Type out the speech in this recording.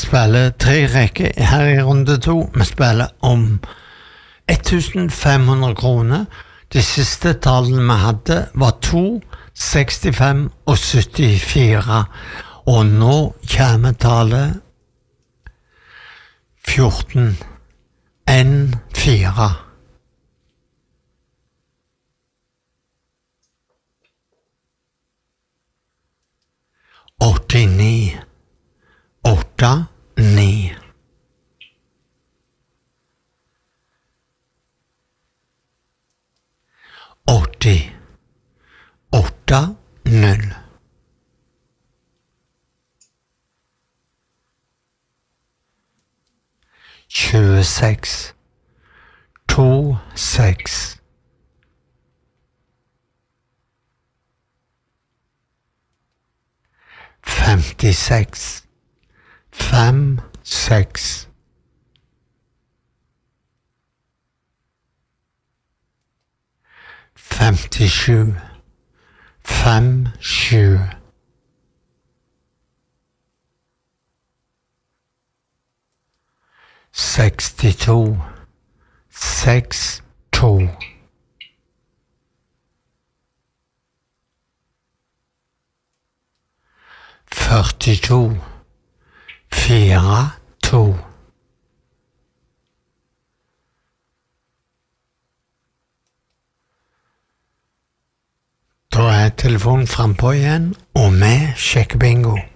spiller 3 rekker her i runde 2. Vi spiller om 1500 kroner. De siste tallene vi hadde var 2, 65 og 74. Og nå kommer tallet 14, 1, 4. Åttini, 8, 9. Åtti, 8, 0. Tjueseks, 2, 6. Femtiseks, 5, 6. Femtisju, 5, 7. Sekstito, 6, 2. Førtito, 4, 2. Da er telefonen frempå igjen, og vi sjekker bingo.